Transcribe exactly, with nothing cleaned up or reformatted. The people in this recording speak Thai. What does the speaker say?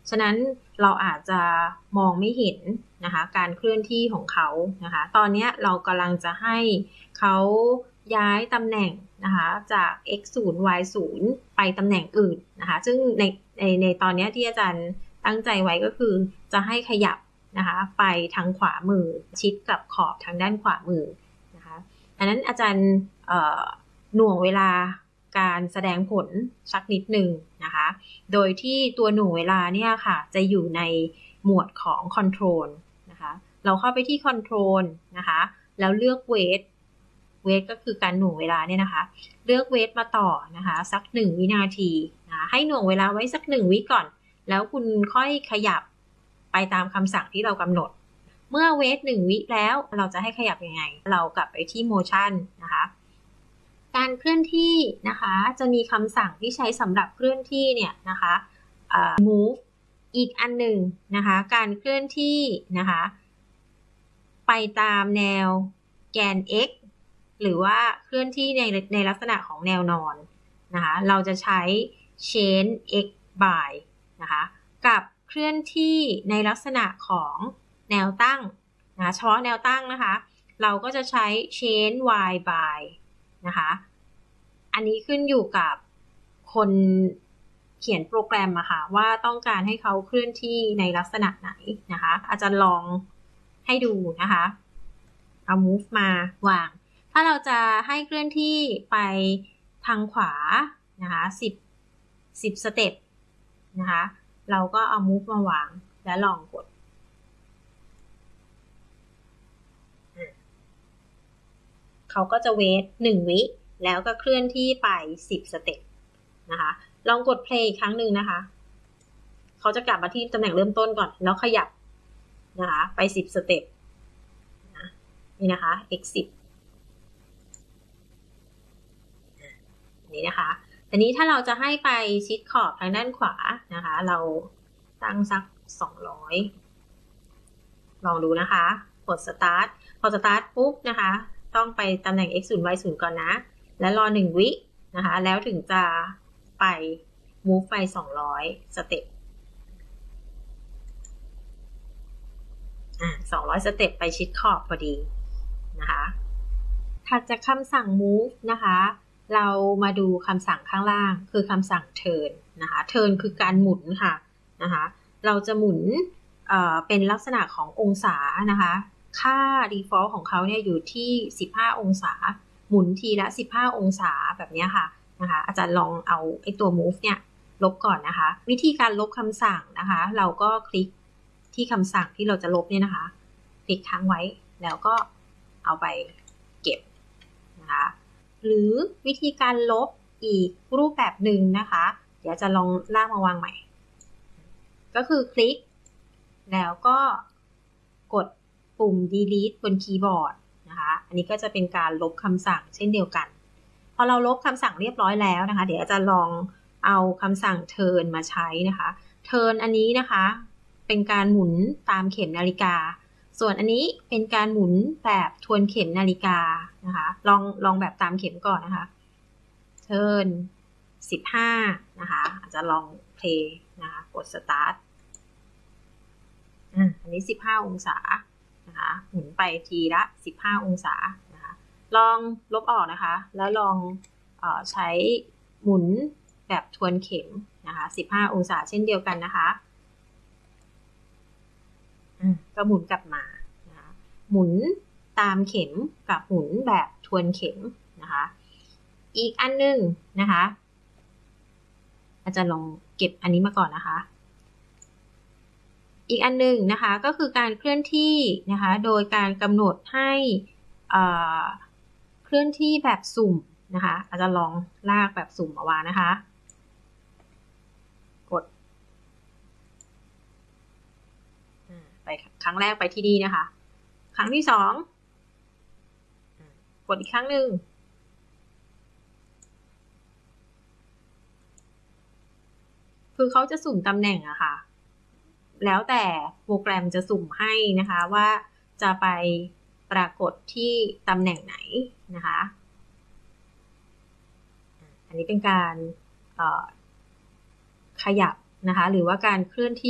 ฉะนั้นเราอาจจะมองไม่เห็นนะคะการเคลื่อนที่ของเขานะคะตอนนี้เรากำลังจะให้เขาย้ายตำแหน่งนะคะจาก x ศูนย์ y ศูนย์ไปตำแหน่งอื่นนะคะซึ่งในในในตอนนี้ที่อาจารย์ตั้งใจไว้ก็คือจะให้ขยับนะคะไปทางขวามือชิดกับขอบทางด้านขวามือนะคะอันนั้นอาจารย์หน่วงเวลาการแสดงผลสักนิดหนึ่งนะคะโดยที่ตัวหน่วงเวลาเนี่ยค่ะจะอยู่ในหมวดของ Control นะคะเราเข้าไปที่ Control นะคะแล้วเลือก Wait Wait ก็คือการหน่วงเวลาเนี่ยนะคะเลือก Wait มาต่อนะคะสักหนึ่งวินาทีนะให้หน่วงเวลาไว้สักหนึ่งวิก่อนแล้วคุณค่อยขยับไปตามคำสั่งที่เรากำหนดเมื่อ Wait หนึ่งวิแล้วเราจะให้ขยับยังไงเรากลับไปที่ Motion นะคะการเคลื่อนที่นะคะจะมีคำสั่งที่ใช้สำหรับเคลื่อนที่เนี่ยนะคะ move อีกอันหนึ่งนะคะการเคลื่อนที่นะคะไปตามแนวแกน x หรือว่าเคลื่อนที่ในในลักษณะของแนวนอนนะคะเราจะใช้ change x by นะคะกับเคลื่อนที่ในลักษณะของแนวตั้งนะเฉพาะแนวตั้งนะคะเราก็จะใช้ change y by นะคะอันนี้ขึ้นอยู่กับคนเขียนโปรแกรมอะค่ะว่าต้องการให้เขาเคลื่อนที่ในลักษณะไหนนะคะอาจารย์ลองให้ดูนะคะเอา move มาวางถ้าเราจะให้เคลื่อนที่ไปทางขวานะคะสิบ สิบสเต็ปนะคะเราก็เอา move มาวางและลองกดเขาก็จะเวทหนึ่งวิแล้วก็เคลื่อนที่ไปสิบสเต็ปนะคะลองกด play อีกครั้งหนึ่งนะคะเขาจะกลับมาที่ตำแหน่งเริ่มต้นก่อนแล้วขยับนะคะไปสิบสเต็ปนะนี่นะคะ x สิบนี่นะคะอันนี้ถ้าเราจะให้ไปชิดขอบทางด้านขวานะคะเราตั้งสักสองร้อยลองดูนะคะกด start พอ start ปุ๊บนะคะต้องไปตำแหน่ง x ศูนย์ y ศูนย์ก่อนนะแล้วรอหนึ่งวินะคะแล้วถึงจะไป move ไปสองร้อยสเต็ปอ่ะสองร้อยสเต็ปไปชิดขอบพอดีนะคะถัดจากคำสั่ง move นะคะเรามาดูคำสั่งข้างล่างคือคำสั่ง turn นะคะ turn คือการหมุนค่ะนะคะเราจะหมุนเอ่อเป็นลักษณะขององศานะคะค่า default ของเขาเนี่ยอยู่ที่สิบห้าองศาหมุนทีละสิบห้าองศาแบบนี้ค่ะนะคะอาจารย์ลองเอาไอ้ตัว move เนี่ยลบก่อนนะคะวิธีการลบคำสั่งนะคะเราก็คลิกที่คำสั่งที่เราจะลบเนี่ยนะคะคลิกค้างไว้แล้วก็เอาไปเก็บนะคะหรือวิธีการลบอีกรูปแบบหนึ่งนะคะเดี๋ยวจะลองลากมาวางใหม่ก็คือคลิกแล้วก็กดปุ่ม delete บนคีย์บอร์ดนะคะอันนี้ก็จะเป็นการลบคำสั่งเช่นเดียวกันพอเราลบคำสั่งเรียบร้อยแล้วนะคะเดี๋ยวจะลองเอาคำสั่ง turn มาใช้นะคะ turn อันนี้นะคะเป็นการหมุนตามเข็มนาฬิกาส่วนอันนี้เป็นการหมุนแบบทวนเข็มนาฬิกานะคะลองลองแบบตามเข็มก่อนนะคะ turn สิบห้านะคะอาจจะลอง play นะคะกด start อันนี้สิบห้าองศานะคะหมุนไปทีละสิบห้าองศานะคะลองลบออกนะคะแล้วลองเอ่อใช้หมุนแบบทวนเข็มนะคะสิบห้าองศาเช่นเดียวกันนะคะก็หมุนกลับมานะคะหมุนตามเข็มกับหมุนแบบทวนเข็มนะคะอีกอันนึงนะคะอาจารย์ลองเก็บอันนี้มาก่อนนะคะอีกอันนึงนะคะก็คือการเคลื่อนที่นะคะโดยการกำหนดให้เคลื่อนที่แบบสุ่มนะคะอาจจะลองลากแบบสุ่มมาวางนะคะกดไปครั้งแรกไปที่นี่นะคะครั้งที่สองกดอีกครั้งหนึ่งคือเขาจะสุ่มตำแหน่งอะค่ะแล้วแต่โปรแกรมจะสุ่มให้นะคะว่าจะไปปรากฏที่ตำแหน่งไหนนะคะอันนี้เป็นการขยับนะคะหรือว่าการเคลื่อนที่